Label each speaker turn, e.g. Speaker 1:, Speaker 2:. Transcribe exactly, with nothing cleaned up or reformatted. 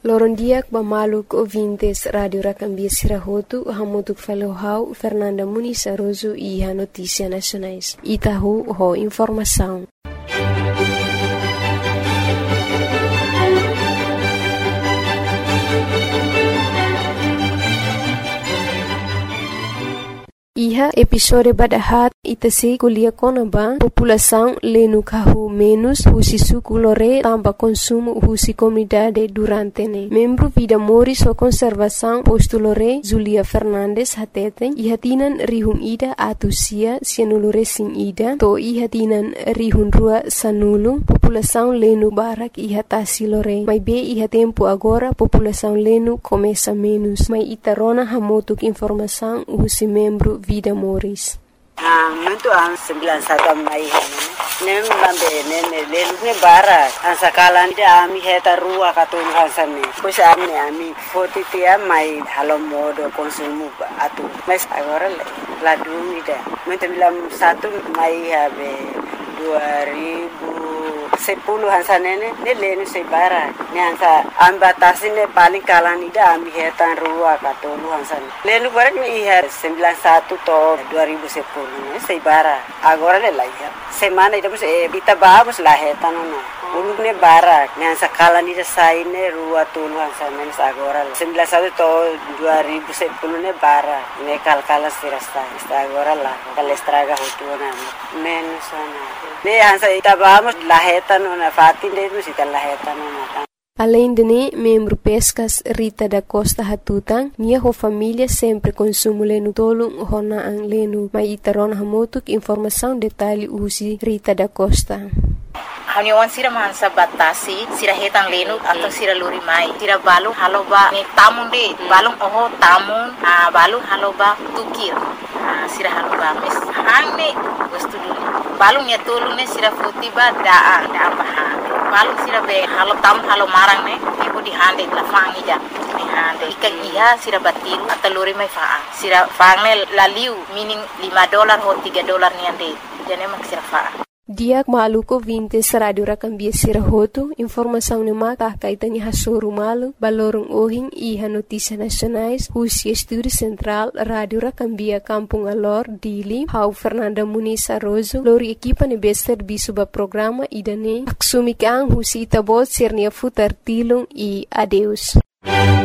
Speaker 1: Lorondiak bamaluk ouvintes Radio Racambia Sirahotu, hamutuk falohau Fernanda Muniz Aroso e a Notícia Nacionais. Itahu ho informação. Iha episode badahat itase kuliah konaba população lenu kahu menos husi suku lore tamba consumo husi comunidade durante ne. Membro Vida Moris o Conservação posto lore Zulia Fernandes hateten ihatinan rihun ida atusia sianulure sing ida to ihatinan rihun rua sanulu população lenu barak ihatasi lore. Mai be iha tempo agora população lenu começa menos. Mai itarona hamotuk informação husi membro Vida Moris.
Speaker 2: Ah, muito an sembilan satu mai hane. Nem lambe nene lelu ne bara. An sakalan dia ami heta rua katun hansane. Pois ami ami forty tia mai halo modo konsumo atu. Mas agora la dúvida. Muito bilang satu mai habe dua ribu sepuluh hansanene ne lenu se bara. Ne hansa ambatasi ne paling kalan ida ami hetan rua katun hansane. Lenu bara me ihar sembilan satu to dua ribu sepuluh ne se bara. Agora le laia. Semana ida se bita babos la hetan no. Ulu ne bara ne hansa kalan ida sai ne rua tulu hansane agora sembilan satu to dua ribu sepuluh ne bara. Ne kalkala sirasta. Agora la kalestraga hotuna menos ana. Ne hansa ita babos la hetan na fatin de no sita la hetan na.
Speaker 1: Além de ne, membro Pescas Rita da Costa Hatutang, minha ho família sempre consumo lenu tolong hona ang lenu. Mai itaron hamotuk informação detalhe usi Rita da Costa.
Speaker 3: Haniwan sira mansa batasi sira hetan lenu atau sira luri mai sira balung haloba ni tamun de balung oho tamun a balung haloba tukir sira haloba mes hangne wastu dulu balung ya tolu ne sira futiba daa daa baha balung sira be halo tam halo marang ne ibu di hande la fangi ja ni hande ikan iha sira batiru atau luri mai faa sira fangne laliu meaning lima dolar ho tiga dolar ni ande jane mak sira faa.
Speaker 1: Diak maluko vintes Radio Racambia Sirahotu, informação ne maka kaitani hasoru malu, balorong ohing iha Notícia Nacionais, husi Estúdio Central, Radio Racambia Kampung Alor, Dili, hau Fernanda Muniz Aroso, lori equipa ne bester bisuba programa idane, aksumikang husi itabot sirnia futar tilung e adeus.